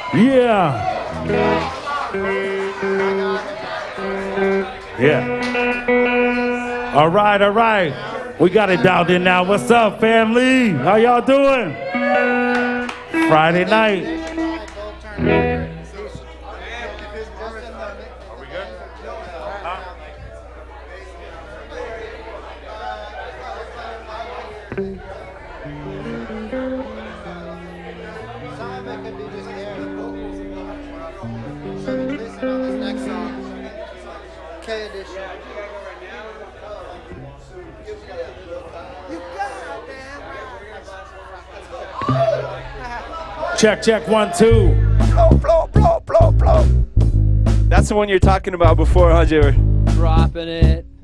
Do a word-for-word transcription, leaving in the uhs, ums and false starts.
Yeah. Yeah. All right, all right. We got it dialed in now. What's up, family? How y'all doing? Friday night. Check, check, one, two. Blow, blow, blow, blow, blow. That's the one you're talking about before, huh, Jared? Dropping it.